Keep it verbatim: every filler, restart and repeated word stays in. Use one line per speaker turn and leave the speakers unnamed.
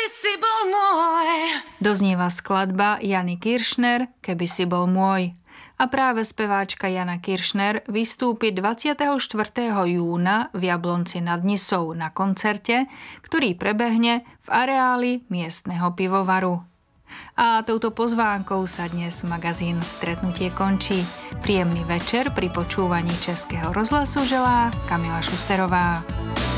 si bol môj.
Doznieva skladba Jany Kiršner Keby si bol môj. A práve speváčka Jana Kiršner vystúpi dvadsiateho štvrtého júna v Jablonci nad Nisou na koncerte, ktorý prebehne v areáli miestneho pivovaru. A touto pozvánkou sa dnes magazín Stretnutie končí. Príjemný večer pri počúvaní Českého rozhlasu želá Kamila Šusterová.